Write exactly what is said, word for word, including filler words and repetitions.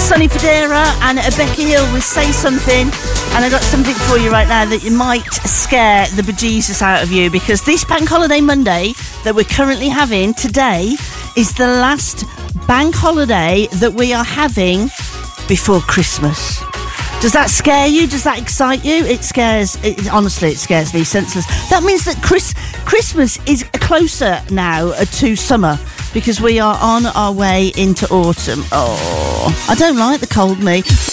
Sonny Fodera and Becky Hill with Say Something, and I got something for you right now that might scare the bejesus out of you, because this Bank Holiday Monday that we're currently having today is the last bank holiday that we are having before Christmas. Does that scare you? Does that excite you? It scares, it, honestly, it scares me senseless. That means that Chris, Christmas is closer now to summer, because we are on our way into autumn. Oh, I don't like the cold, me.